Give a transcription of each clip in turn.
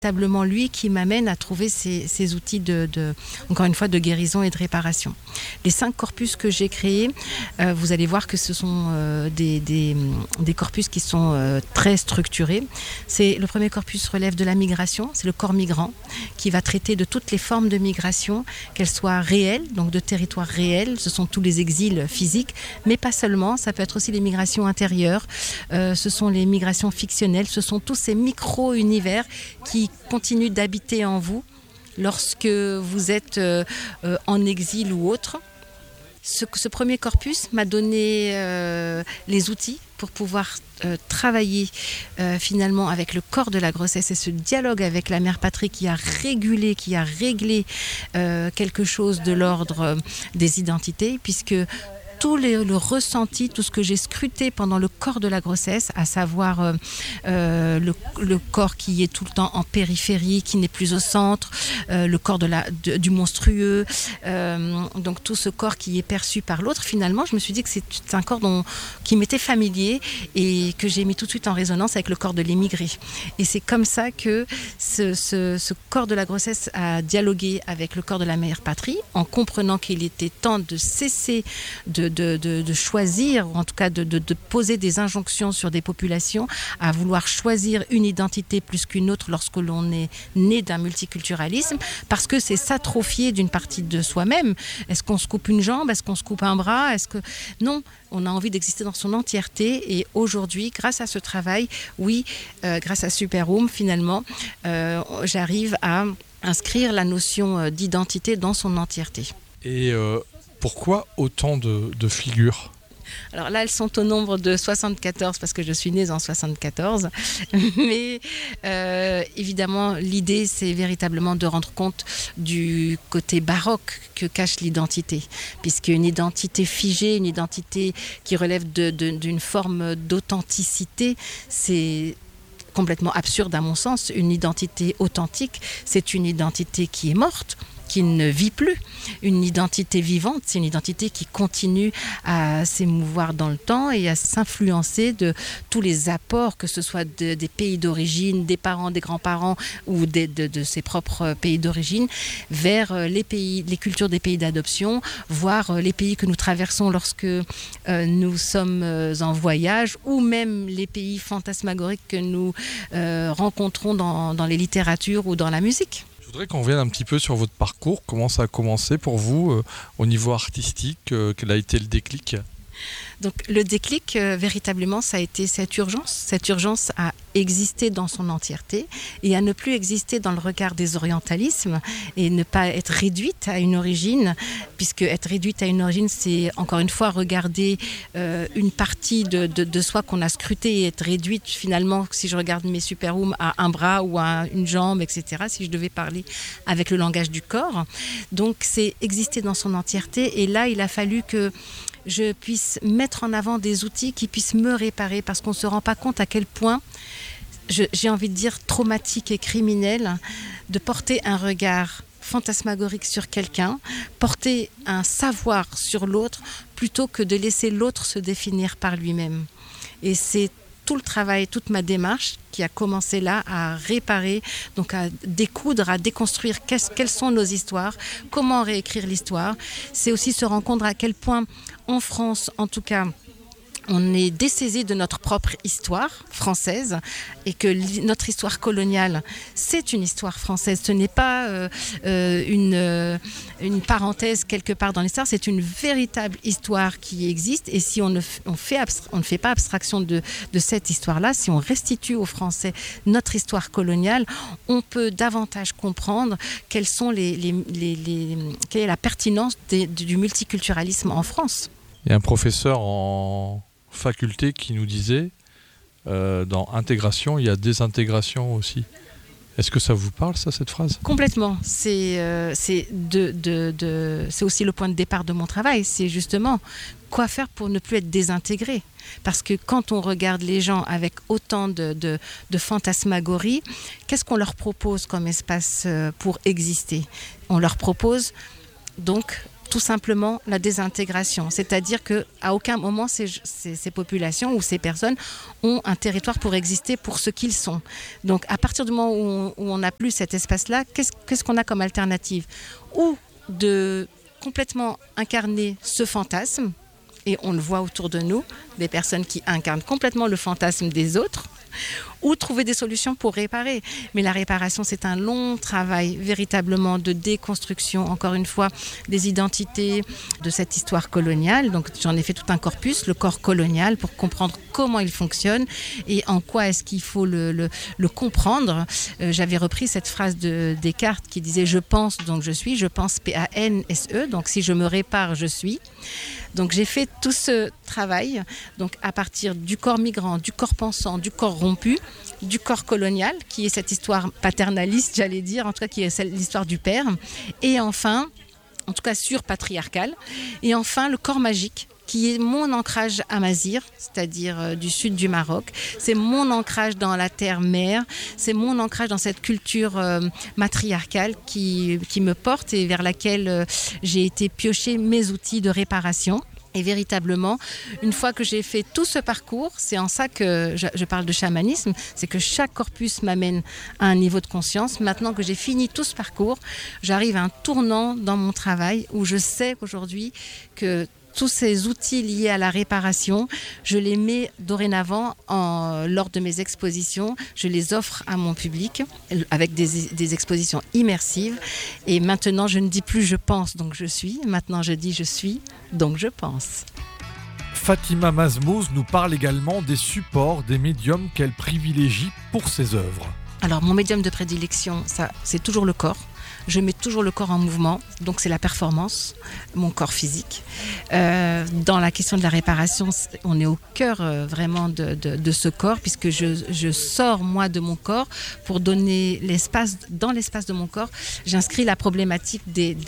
véritablement lui qui m'amène à trouver ces outils encore une fois, de guérison et de réparation. Les 5 corpus que j'ai créés, vous allez voir que ce sont des corpus qui sont très structurés. Le premier corpus relève de la migration, c'est le corps migrant, qui va traiter de toutes les formes de migration, qu'elles soient réelles, donc de territoires réels, ce sont tous les exils physiques, mais pas seulement, ça peut être aussi les migrations intérieures, ce sont les migrations fictionnelles, ce sont tous ces micro-univers qui continuent d'habiter en vous lorsque vous êtes en exil ou autre. Ce premier corpus m'a donné les outils pour pouvoir travailler finalement avec le corps de la grossesse et ce dialogue avec la mère patrie qui a réglé quelque chose de l'ordre des identités, puisque tout le ressenti, tout ce que j'ai scruté pendant le corps de la grossesse, à savoir le corps qui est tout le temps en périphérie, qui n'est plus au centre, le corps du monstrueux, donc tout ce corps qui est perçu par l'autre, finalement, je me suis dit que c'est un corps qui m'était familier et que j'ai mis tout de suite en résonance avec le corps de l'émigré. Et c'est comme ça que ce corps de la grossesse a dialogué avec le corps de la mère patrie, en comprenant qu'il était temps de cesser de choisir, ou en tout cas de poser des injonctions sur des populations à vouloir choisir une identité plus qu'une autre lorsque l'on est né d'un multiculturalisme, parce que c'est s'atrophier d'une partie de soi-même. Est-ce qu'on se coupe une jambe? Est-ce qu'on se coupe un bras? Non, on a envie d'exister dans son entièreté, et aujourd'hui, grâce à ce travail, grâce à Superwoom, finalement, j'arrive à inscrire la notion d'identité dans son entièreté. Et pourquoi autant de figures ? Alors là, elles sont au nombre de 74 parce que je suis née en 74. Mais évidemment, l'idée, c'est véritablement de rendre compte du côté baroque que cache l'identité. Puisqu'une identité figée, une identité qui relève d'une forme d'authenticité, c'est complètement absurde à mon sens. Une identité authentique, c'est une identité qui est morte, qui ne vit plus. Une identité vivante, c'est une identité qui continue à s'émouvoir dans le temps et à s'influencer de tous les apports, que ce soit des pays d'origine, des parents, des grands-parents ou de ses propres pays d'origine, vers les cultures des pays d'adoption, voire les pays que nous traversons lorsque nous sommes en voyage, ou même les pays fantasmagoriques que nous rencontrons dans les littératures ou dans la musique. Je voudrais qu'on revienne un petit peu sur votre parcours. Comment ça a commencé pour vous au niveau artistique? Quel a été le déclic? Donc le déclic, véritablement, ça a été cette urgence à exister dans son entièreté et à ne plus exister dans le regard des orientalismes et ne pas être réduite à une origine, puisque être réduite à une origine, c'est encore une fois regarder une partie de soi qu'on a scrutée et être réduite finalement, si je regarde mes Superwoom, à un bras ou à une jambe, etc., si je devais parler avec le langage du corps. Donc c'est exister dans son entièreté, et là il a fallu que je puisse mettre en avant des outils qui puissent me réparer, parce qu'on ne se rend pas compte à quel point, j'ai envie de dire traumatique et criminel, de porter un regard fantasmagorique sur quelqu'un, porter un savoir sur l'autre, plutôt que de laisser l'autre se définir par lui-même. Et c'est tout le travail, toute ma démarche qui a commencé là à réparer, donc à découdre, à déconstruire quelles sont nos histoires, comment réécrire l'histoire. C'est aussi se rendre compte à quel point, en France en tout cas, on est dessaisi de notre propre histoire française, et que notre histoire coloniale, c'est une histoire française. Ce n'est pas une parenthèse quelque part dans l'histoire, c'est une véritable histoire qui existe. Et si on ne fait pas abstraction de cette histoire-là, si on restitue aux Français notre histoire coloniale, on peut davantage comprendre quelle est la pertinence du multiculturalisme en France. Il y a un professeur en faculté qui nous disait dans intégration, il y a désintégration aussi. Est-ce que ça vous parle, ça, cette phrase? Complètement. C'est aussi le point de départ de mon travail. C'est justement quoi faire pour ne plus être désintégré. Parce que quand on regarde les gens avec autant de fantasmagorie, qu'est-ce qu'on leur propose comme espace pour exister? On leur propose donc tout simplement la désintégration. C'est-à-dire qu'à aucun moment ces populations ou ces personnes ont un territoire pour exister pour ce qu'ils sont. Donc à partir du moment où on n'a plus cet espace-là, qu'est-ce qu'on a comme alternative ? Ou de complètement incarner ce fantasme, et on le voit autour de nous, des personnes qui incarnent complètement le fantasme des autres, ou trouver des solutions pour réparer. Mais la réparation, c'est un long travail véritablement de déconstruction, encore une fois, des identités de cette histoire coloniale. Donc j'en ai fait tout un corpus, le corps colonial, pour comprendre comment il fonctionne et en quoi est-ce qu'il faut le comprendre. J'avais repris cette phrase de Descartes qui disait « Je pense, donc je suis ». Je pense P-A-N-S-E, donc si je me répare, je suis. Donc j'ai fait tout ce travail donc à partir du corps migrant, du corps pensant, du corps rompu, du corps colonial, qui est cette histoire paternaliste, j'allais dire, en tout cas qui est l'histoire du père, et enfin, en tout cas surpatriarcale, et enfin le corps magique, qui est mon ancrage amazigh, c'est-à-dire du sud du Maroc. C'est mon ancrage dans la terre-mère, c'est mon ancrage dans cette culture matriarcale qui me porte et vers laquelle j'ai été piocher mes outils de réparation. Et véritablement, une fois que j'ai fait tout ce parcours, c'est en ça que je parle de chamanisme, c'est que chaque corpus m'amène à un niveau de conscience. Maintenant que j'ai fini tout ce parcours, j'arrive à un tournant dans mon travail où je sais qu'aujourd'hui que tous ces outils liés à la réparation, je les mets dorénavant lors de mes expositions. Je les offre à mon public avec des expositions immersives. Et maintenant, je ne dis plus « je pense, donc je suis ». Maintenant, je dis « je suis, donc je pense ». Fatima Mazmouz nous parle également des supports, des médiums qu'elle privilégie pour ses œuvres. Alors, mon médium de prédilection, c'est toujours le corps. Je mets toujours le corps en mouvement, donc c'est la performance, mon corps physique. Dans la question de la réparation, on est au cœur vraiment de ce corps, puisque je sors moi de mon corps pour donner l'espace, dans l'espace de mon corps, j'inscris la problématique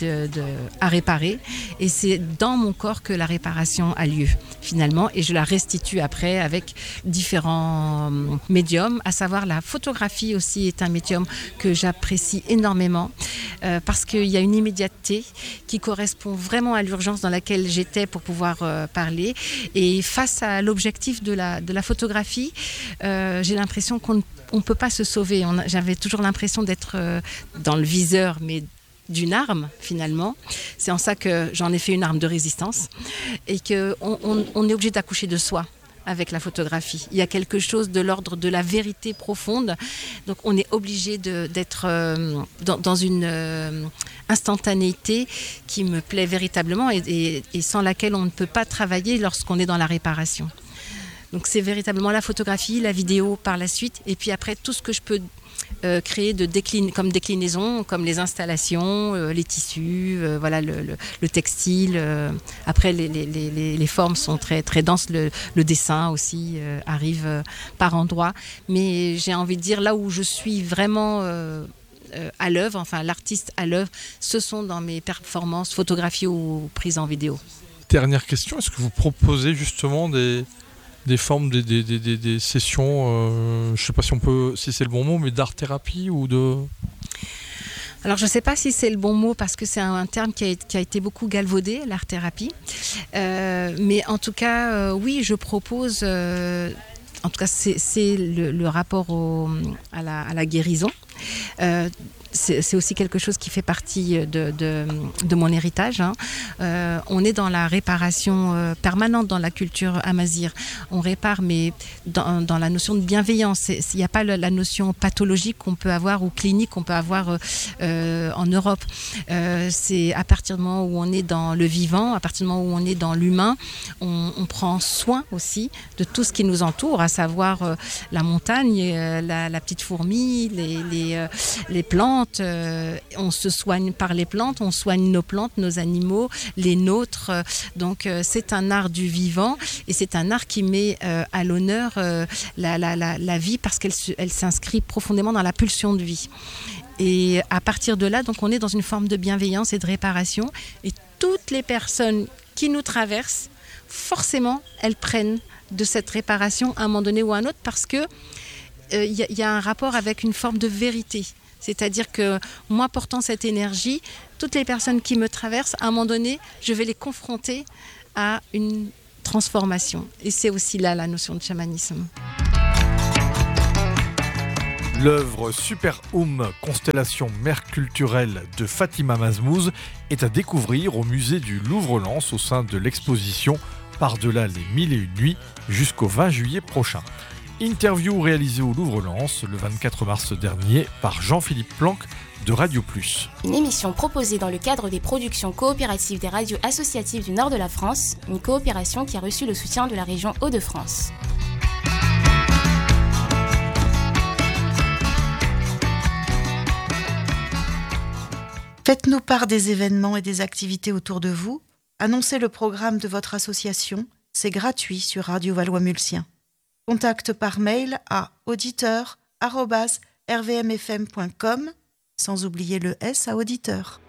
à réparer, et c'est dans mon corps que la réparation a lieu finalement, et je la restitue après avec différents médiums, à savoir la photographie aussi est un médium que j'apprécie énormément. Parce qu'il y a une immédiateté qui correspond vraiment à l'urgence dans laquelle j'étais pour pouvoir parler. Et face à l'objectif de la photographie, j'ai l'impression qu'on ne peut pas se sauver. J'avais toujours l'impression d'être dans le viseur, mais d'une arme finalement. C'est en ça que j'en ai fait une arme de résistance et qu'on est obligé d'accoucher de soi avec la photographie. Il y a quelque chose de l'ordre de la vérité profonde. Donc on est obligé d'être dans une instantanéité qui me plaît véritablement et sans laquelle on ne peut pas travailler lorsqu'on est dans la réparation. Donc c'est véritablement la photographie, la vidéo par la suite, et puis après tout ce que je peux créer comme déclinaison, comme les installations, les tissus, voilà, le textile. Après, les formes sont très, très denses. Le dessin aussi arrive par endroits. Mais j'ai envie de dire, là où je suis vraiment à l'œuvre, enfin l'artiste à l'œuvre, ce sont dans mes performances photographiées ou prises en vidéo. Dernière question, est-ce que vous proposez justement des formes, des sessions, je ne sais pas si c'est le bon mot, mais d'art-thérapie ou de... Alors je ne sais pas si c'est le bon mot parce que c'est un terme qui a été beaucoup galvaudé, l'art-thérapie. Mais en tout cas, oui, je propose... en tout cas, c'est le rapport à la guérison. C'est aussi quelque chose qui fait partie de mon héritage. On est dans la réparation permanente dans la culture amazigh. On répare, mais dans la notion de bienveillance. Il n'y a pas la notion pathologique qu'on peut avoir ou clinique qu'on peut avoir en Europe. C'est à partir du moment où on est dans le vivant, à partir du moment où on est dans l'humain, on prend soin aussi de tout ce qui nous entoure, à savoir la montagne, la petite fourmi, les plantes. On se soigne par les plantes, on soigne nos plantes, nos animaux, les nôtres. Donc c'est un art du vivant et c'est un art qui met à l'honneur la vie parce qu'elle s'inscrit profondément dans la pulsion de vie. Et à partir de là, donc on est dans une forme de bienveillance et de réparation. Et toutes les personnes qui nous traversent, forcément, elles prennent de cette réparation à un moment donné ou à un autre parce que y a un rapport avec une forme de vérité. C'est-à-dire que moi, portant cette énergie, toutes les personnes qui me traversent, à un moment donné, je vais les confronter à une transformation. Et c'est aussi là la notion de chamanisme. L'œuvre Super Constellation Mère Culturelle de Fatima Mazmouz est à découvrir au musée du Louvre-Lens au sein de l'exposition Par-delà les 1001 nuits jusqu'au 20 juillet prochain. Interview réalisée au Louvre-Lens le 24 mars dernier par Jean-Philippe Planck de Radio Plus. Une émission proposée dans le cadre des productions coopératives des radios associatives du nord de la France, une coopération qui a reçu le soutien de la région Hauts-de-France. Faites-nous part des événements et des activités autour de vous. Annoncez le programme de votre association. C'est gratuit sur Radio Valois-Mulsien. Contact par mail à auditeur@rvmfm.com, sans oublier le S à auditeur.